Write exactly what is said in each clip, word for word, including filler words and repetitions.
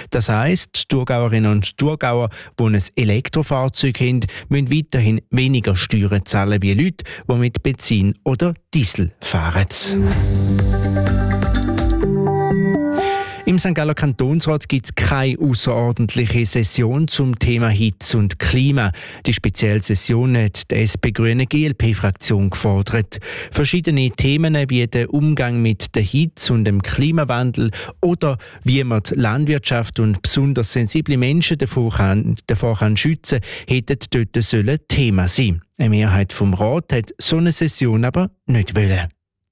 Das heisst, die Thurgauerinnen und Thurgauer, die ein Elektrofahrzeug haben, müssen weiterhin weniger Steuern zahlen wie Leute, die mit Benzin oder Diesel fahren. Im Sankt Galler Kantonsrat gibt es keine außerordentliche Session zum Thema Hitze und Klima. Die spezielle Session hat die S P-Grüne-G L P-Fraktion gefordert. Verschiedene Themen wie der Umgang mit der Hitze und dem Klimawandel oder wie man die Landwirtschaft und besonders sensible Menschen davor kann, davor kann schützen, hätten dort sollen Thema sein. Eine Mehrheit vom Rat hat so eine Session aber nicht wollen.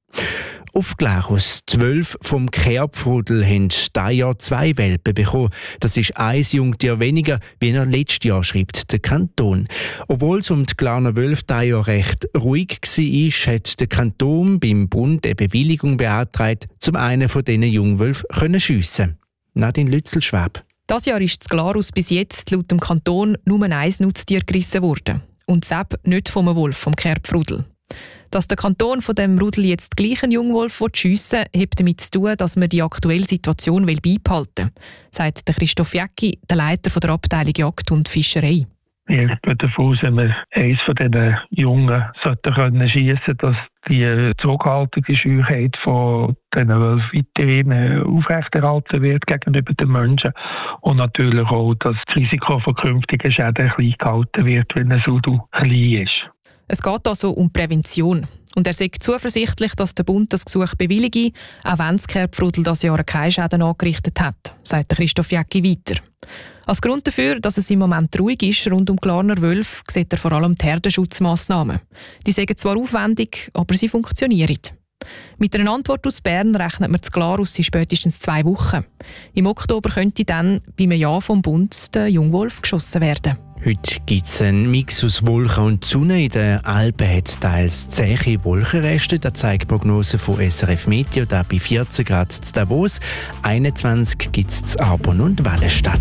Auf Glarus zwölf vom Kerbfrudel haben dieses Jahr zwei Welpen bekommen. Das ist ein Jungtier weniger, wie er letztes Jahr, schreibt der Kanton. Obwohl es um die Glarner Wölfe dieses Jahr recht ruhig war, hat der Kanton beim Bund eine Bewilligung beantragt, um einen von diesen Jungwölfen zu schiessen. Nadine Lützel-Schwab. Das Jahr ist das Glarus bis jetzt laut dem Kanton nur ein Nutztier gerissen worden. Und selbst nicht vom Wolf, vom Kerbfrudel. Dass der Kanton von dem Rudel jetzt gleich einen Jungwolf schiessen will, hat damit zu tun, dass man die aktuelle Situation beibehalten will, sagt Christoph Jäcki, der Leiter der Abteilung Jagd und Fischerei. Ich gehe davon aus, wenn wir eines von diesen Jungen sollten schiessen, dass die Zurückhaltungsscheuheit von diesen Wölfen weiterhin aufrechterhalten wird gegenüber den Menschen und natürlich auch, dass das Risiko von künftigen Schäden klein gehalten wird, wenn ein Rudel klein ist. Es geht also um Prävention. Und er sagt zuversichtlich, dass der Bund das Gesuch bewillige, auch wenn das Kerbfrudel das Jahr keine Schäden angerichtet hat, sagt Christoph Jäcki weiter. Als Grund dafür, dass es im Moment ruhig ist rund um Glarner Wölfe, sieht er vor allem die Herdenschutzmassnahmen. Die sind zwar aufwendig, aber sie funktionieren. Mit einer Antwort aus Bern rechnet man das Glarus in spätestens zwei Wochen. Im Oktober könnte dann beim Ja vom Bund der Jungwolf geschossen werden. Heute gibt es einen Mix aus Wolken und Sonne. In den Alpen hat es teils zähe Wolkenreste. Das zeigt die Prognose von S R F Meteo. Da bei vierzehn Grad zu Davos, einundzwanzig gibt es zu Arbon und Wallenstadt.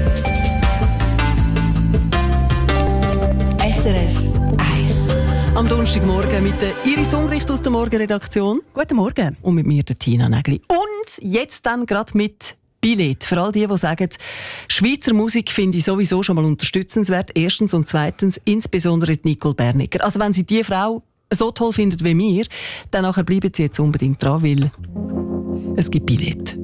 S R F eins. Am Donnerstagmorgen mit der Iris Umricht aus der Morgenredaktion. Guten Morgen. Und mit mir, der Tina Nägeli. Und jetzt dann gerade mit Billett. Für all die, die sagen, Schweizer Musik finde ich sowieso schon mal unterstützenswert. Erstens und zweitens insbesondere Nicole Berniger. Also wenn Sie die Frau so toll finden wie mir, dann nachher bleiben Sie jetzt unbedingt dran, weil es gibt Billett.